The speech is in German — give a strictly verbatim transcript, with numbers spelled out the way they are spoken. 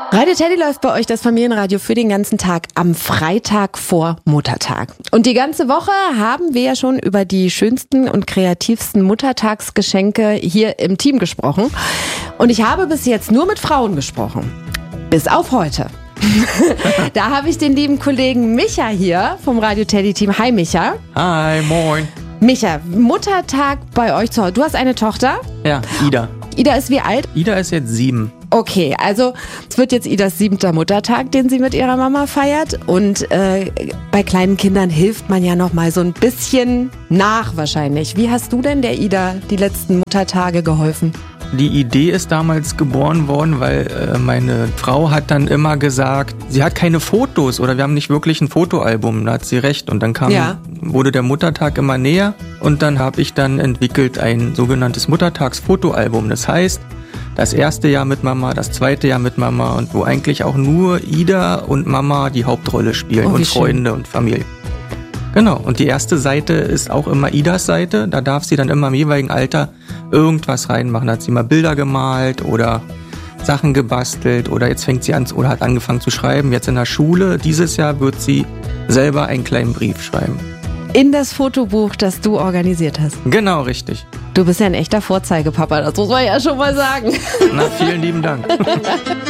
Radio Teddy läuft bei euch das Familienradio für den ganzen Tag am Freitag vor Muttertag. Und die ganze Woche haben wir ja schon über die schönsten und kreativsten Muttertagsgeschenke hier im Team gesprochen. Und ich habe bis jetzt nur mit Frauen gesprochen. Bis auf heute. Da habe ich den lieben Kollegen Micha hier vom Radio Teddy Team. Hi Micha. Hi, moin. Micha, Muttertag bei euch zu Hause. Du hast eine Tochter? Ja, Ida. Ida ist wie alt? Ida ist jetzt sieben. Okay, also es wird jetzt Idas siebter Muttertag, den sie mit ihrer Mama feiert. Und äh, bei kleinen Kindern hilft man ja noch mal so ein bisschen nach wahrscheinlich. Wie hast du denn der Ida die letzten Muttertage geholfen? Die Idee ist damals geboren worden, weil äh, meine Frau hat dann immer gesagt, sie hat keine Fotos oder wir haben nicht wirklich ein Fotoalbum, da hat sie recht. Und dann kam, Ja. wurde der Muttertag immer näher und dann habe ich dann entwickelt ein sogenanntes Muttertagsfotoalbum. Das heißt, das erste Jahr mit Mama, das zweite Jahr mit Mama und wo eigentlich auch nur Ida und Mama die Hauptrolle spielen Oh, wie und Freunde schön. und Familie. Genau, und die erste Seite ist auch immer Idas Seite. Da darf sie dann immer im jeweiligen Alter irgendwas reinmachen. Da hat sie mal Bilder gemalt oder Sachen gebastelt oder jetzt fängt sie an oder hat angefangen zu schreiben. Jetzt in der Schule, dieses Jahr wird sie selber einen kleinen Brief schreiben. In das Fotobuch, das du organisiert hast. Genau, richtig. Du bist ja ein echter Vorzeigepapa, das muss man ja schon mal sagen. Na, vielen lieben Dank.